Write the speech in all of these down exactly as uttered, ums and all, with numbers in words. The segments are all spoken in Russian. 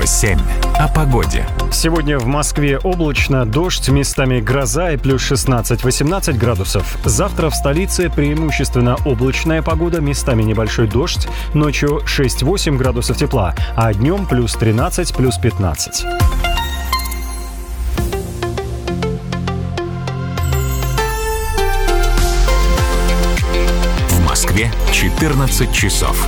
Радио семь. О погоде. Сегодня в Москве облачно, дождь, местами гроза и плюс шестнадцать-восемнадцать градусов. Завтра в столице преимущественно облачная погода, местами небольшой дождь, ночью шесть-восемь градусов тепла, а днем плюс тринадцать, плюс пятнадцать. В Москве четырнадцать часов.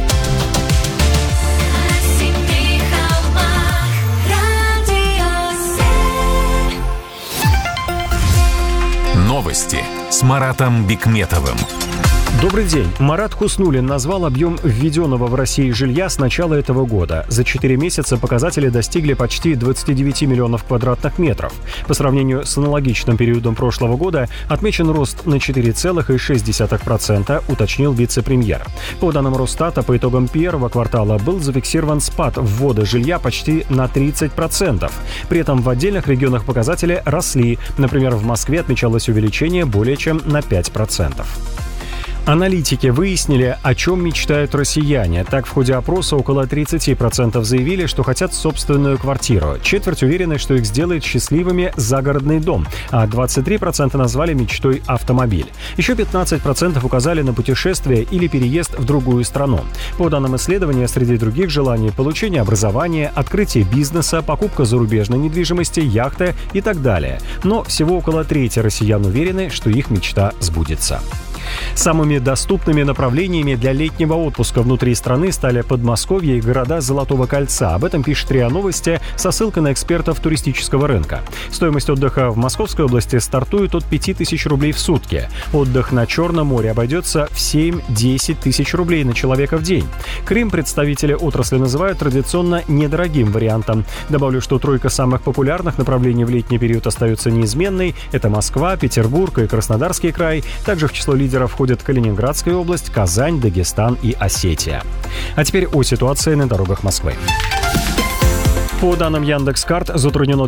Новости с Маратом Бикметовым. Добрый день. Марат Хуснуллин назвал объем введенного в России жилья с начала этого года. За четыре месяца показатели достигли почти двадцать девять миллионов квадратных метров. По сравнению с аналогичным периодом прошлого года отмечен рост на четыре целых шесть десятых процента, уточнил вице-премьер. По данным Росстата, по итогам первого квартала был зафиксирован спад ввода жилья почти на тридцать процентов. При этом в отдельных регионах показатели росли. Например, в Москве отмечалось увеличение более чем на пять процентов. Аналитики выяснили, о чем мечтают россияне. Так, в ходе опроса около тридцать процентов заявили, что хотят собственную квартиру. Четверть уверены, что их сделает счастливыми загородный дом, а двадцать три процента назвали мечтой автомобиль. Еще пятнадцать процентов указали на путешествие или переезд в другую страну. По данным исследования, среди других желаний – получение образования, открытие бизнеса, покупка зарубежной недвижимости, яхта и так далее. Но всего около трети россиян уверены, что их мечта сбудется. Самыми доступными направлениями для летнего отпуска внутри страны стали Подмосковье и города Золотого кольца. Об этом пишет РИА Новости со ссылкой на экспертов туристического рынка. Стоимость отдыха в Московской области стартует от пяти тысяч рублей в сутки. Отдых на Черном море обойдется в семь-десять тысяч рублей на человека в день. Крым представители отрасли называют традиционно недорогим вариантом. Добавлю, что тройка самых популярных направлений в летний период остается неизменной. Это Москва, Петербург и Краснодарский край. Также в число лидеров входят Калининградская область, Казань, Дагестан и Осетия. А теперь о ситуации на дорогах Москвы. По данным Яндекс.Карт, затруднено